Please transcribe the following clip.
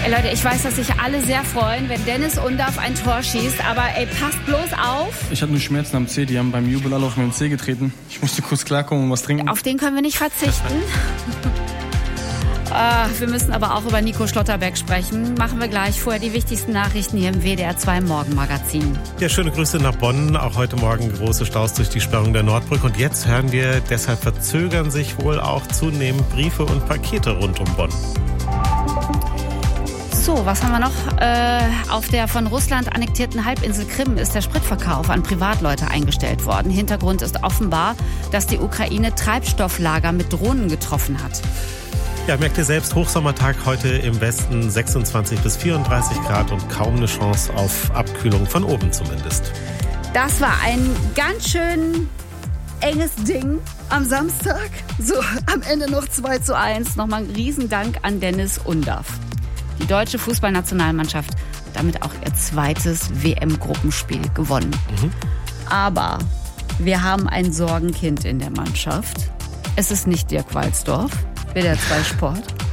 Ey Leute, ich weiß, dass sich alle sehr freuen, wenn Dennis Undaff ein Tor schießt, aber ey, passt bloß auf. Ich hatte nur Schmerzen am Zeh, die haben beim Jubel alle auf meinen Zeh getreten. Ich musste kurz klarkommen und was trinken. Auf den können wir nicht verzichten. Wir müssen aber auch über Nico Schlotterbeck sprechen. Machen wir gleich. Vorher die wichtigsten Nachrichten hier im WDR 2 Morgenmagazin. Ja, schöne Grüße nach Bonn. Auch heute Morgen große Staus durch die Sperrung der Nordbrücke. Und jetzt hören wir, deshalb verzögern sich wohl auch zunehmend Briefe und Pakete rund um Bonn. So, was haben wir noch? Auf der von Russland annektierten Halbinsel Krim ist der Spritverkauf an Privatleute eingestellt worden. Hintergrund ist offenbar, dass die Ukraine Treibstofflager mit Drohnen getroffen hat. Ja, merkt ihr selbst, Hochsommertag heute im Westen, 26 bis 34 Grad und kaum eine Chance auf Abkühlung, von oben zumindest. Das war ein ganz schön enges Ding am Samstag. So, am Ende noch 2:1. Nochmal ein Riesendank an Dennis Undaff. Die deutsche Fußballnationalmannschaft hat damit auch ihr zweites WM-Gruppenspiel gewonnen. Aber wir haben ein Sorgenkind in der Mannschaft. Es ist nicht Dirk Walsdorf, WDR 2 Sport.